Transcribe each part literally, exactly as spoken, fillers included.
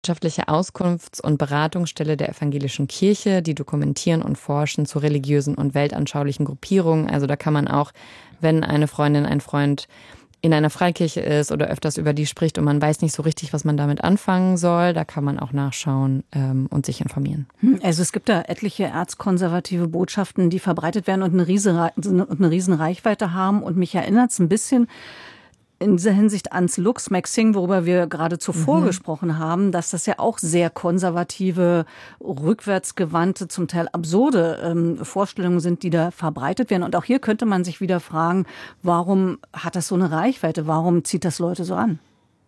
wissenschaftliche Auskunfts- und Beratungsstelle der Evangelischen Kirche, die dokumentieren und forschen zu religiösen und weltanschaulichen Gruppierungen. Also da kann man auch, wenn eine Freundin, ein Freund in einer Freikirche ist oder öfters über die spricht und man weiß nicht so richtig, was man damit anfangen soll, da kann man auch nachschauen ähm, und sich informieren. Also es gibt da etliche erzkonservative Botschaften, die verbreitet werden und eine riesen, eine riesen Reichweite haben. Und mich erinnert es ein bisschen in dieser Hinsicht ans Lux-Maxing, worüber wir gerade zuvor mhm. gesprochen haben, dass das ja auch sehr konservative, rückwärtsgewandte, zum Teil absurde ähm, Vorstellungen sind, die da verbreitet werden. Und auch hier könnte man sich wieder fragen, warum hat das so eine Reichweite? Warum zieht das Leute so an?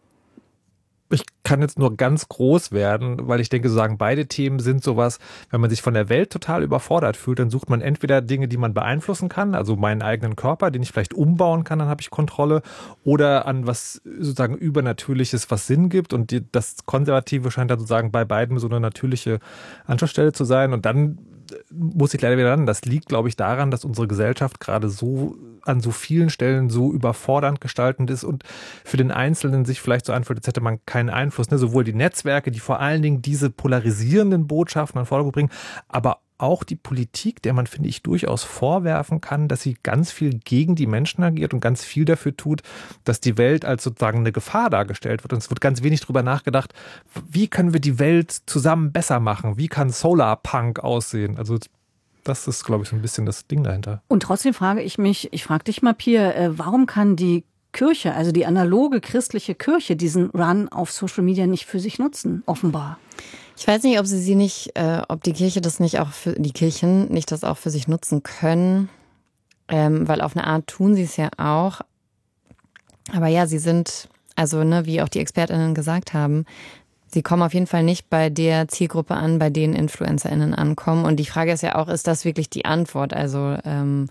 Ich kann jetzt nur ganz groß werden, weil ich denke, sozusagen beide Themen sind sowas, wenn man sich von der Welt total überfordert fühlt, dann sucht man entweder Dinge, die man beeinflussen kann, also meinen eigenen Körper, den ich vielleicht umbauen kann, dann habe ich Kontrolle, oder an was sozusagen Übernatürliches, was Sinn gibt, und die, das Konservative scheint dann sozusagen bei beiden so eine natürliche Anschlussstelle zu sein. Und dann muss ich leider wieder ran. Das liegt, glaube ich, daran, dass unsere Gesellschaft gerade so an so vielen Stellen so überfordernd gestaltend ist und für den Einzelnen sich vielleicht so anfühlt, als hätte man keinen Einfluss. Ne? Sowohl die Netzwerke, die vor allen Dingen diese polarisierenden Botschaften an den Vordergrund bringen, aber auch die Politik, der man, finde ich, durchaus vorwerfen kann, dass sie ganz viel gegen die Menschen agiert und ganz viel dafür tut, dass die Welt als sozusagen eine Gefahr dargestellt wird. Und es wird ganz wenig darüber nachgedacht, wie können wir die Welt zusammen besser machen? Wie kann Solarpunk aussehen? Also das ist, glaube ich, so ein bisschen das Ding dahinter. Und trotzdem frage ich mich, ich frage dich mal, Pia, warum kann die Kirche, also die analoge christliche Kirche, diesen Run auf Social Media nicht für sich nutzen, offenbar? Ich weiß nicht, ob sie sie nicht, äh, ob die Kirche das nicht auch für die Kirchen nicht das auch für sich nutzen können, ähm, weil auf eine Art tun sie es ja auch. Aber ja, sie sind, also ne, wie auch die ExpertInnen gesagt haben, sie kommen auf jeden Fall nicht bei der Zielgruppe an, bei denen InfluencerInnen ankommen. Und die Frage ist ja auch, ist das wirklich die Antwort? Also, ähm,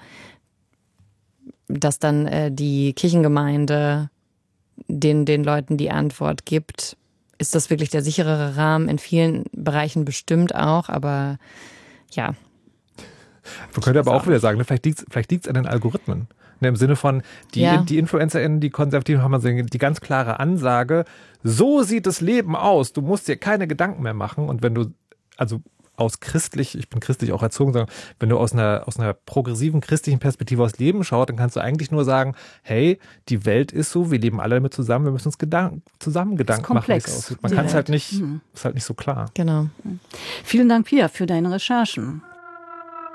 dass dann äh, die Kirchengemeinde den, den Leuten die Antwort gibt. Ist das wirklich der sicherere Rahmen? In vielen Bereichen bestimmt auch, aber ja. Man könnte aber auch wieder sagen, vielleicht liegt es vielleicht liegt's an den Algorithmen. Im Sinne von, die, ja. die InfluencerInnen, die Konservativen haben die ganz klare Ansage, so sieht das Leben aus, du musst dir keine Gedanken mehr machen. Und wenn du, also aus christlich, ich bin christlich auch erzogen, sondern wenn du aus einer, aus einer progressiven christlichen Perspektive aufs Leben schaust, dann kannst du eigentlich nur sagen, hey, die Welt ist so, wir leben alle damit zusammen, wir müssen uns Gedanken, zusammen Gedanken machen, wie es aussieht. Man kann es halt nicht, mhm. ist halt nicht so klar. Genau. Vielen Dank, Pia, für deine Recherchen.